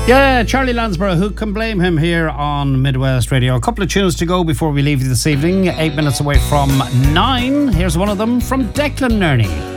Yeah, Charlie Lansborough, who can blame him here on Midwest Radio. A couple of tunes to go before we leave you this evening. 8 minutes away from 9. Here's one of them from Declan Nerney.